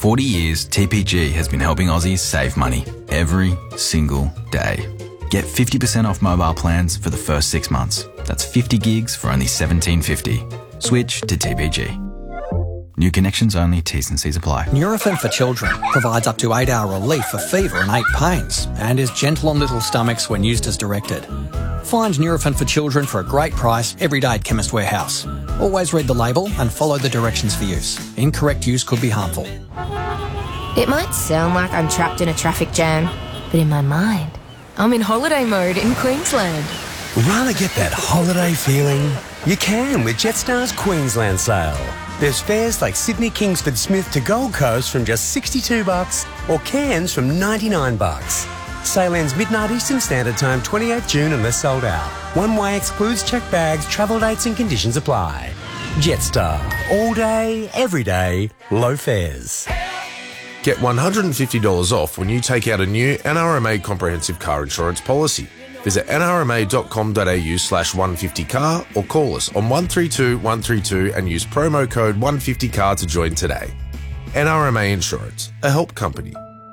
40 years, TPG has been helping Aussies save money every single day. Get 50% off mobile plans for the first 6 months. That's 50 gigs for only $17.50. Switch to TPG. New connections only, T's and C's apply. Nurofen for Children provides up to 8-hour relief for fever and ache pains and is gentle on little stomachs when used as directed. Find Nurofen for Children for a great price every day at Chemist Warehouse. Always read the label and follow the directions for use. Incorrect use could be harmful. It might sound like I'm trapped in a traffic jam, but in my mind, I'm in holiday mode in Queensland. Rather get that holiday feeling? You can with Jetstar's Queensland sale. There's fares like Sydney Kingsford Smith to Gold Coast from just $62 or Cairns from $99. Sale ends midnight Eastern Standard Time, 28th June unless sold out. One way excludes checked bags, travel dates and conditions apply. Jetstar. All day, every day, low fares. Get $150 off when you take out a new NRMA comprehensive car insurance policy. Visit nrma.com.au/150car or call us on 132 132 and use promo code 150car to join today. NRMA Insurance, a help company.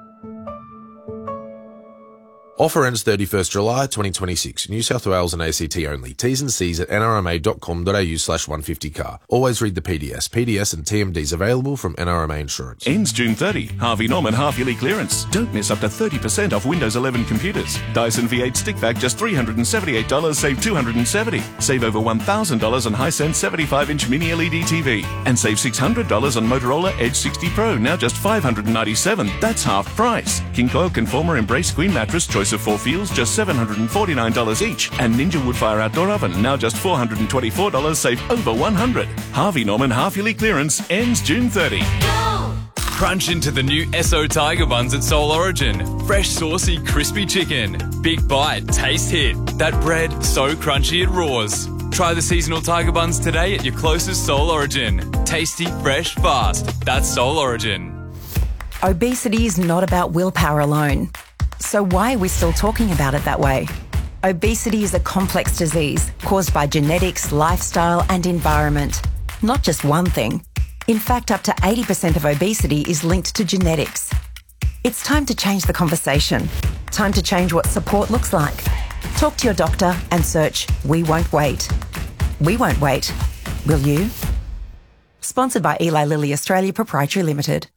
Offer ends 31st July 2026. New South Wales and ACT only. T's and C's at nrma.com.au/150car. Always read the PDS. PDS and TMDs available from NRMA Insurance. Ends June 30. Harvey Norman half-yearly clearance. Don't miss up to 30% off Windows 11 computers. Dyson V8 stick vac just $378, save $270. Save over $1,000 on Hisense 75-inch mini LED TV. And save $600 on Motorola Edge 60 Pro, now just $597. That's half price. King Coil Conformer Embrace Queen Mattress, choice of 4 feels, just $749 each. And Ninja Woodfire Outdoor Oven, now just $424, save over $100. Harvey Norman half-yearly clearance ends June 30. Crunch into the new Esso Tiger Buns at Soul Origin. Fresh, saucy, crispy chicken. Big bite, taste hit. That bread, so crunchy it roars. Try the seasonal Tiger Buns today at your closest Soul Origin. Tasty, fresh, fast. That's Soul Origin. Obesity is not about willpower alone. So why are we still talking about it that way? Obesity is a complex disease caused by genetics, lifestyle and environment. Not just one thing. In fact, up to 80% of obesity is linked to genetics. It's time to change the conversation. Time to change what support looks like. Talk to your doctor and search We Won't Wait. We won't wait. Will you? Sponsored by Eli Lilly Australia Proprietary Limited.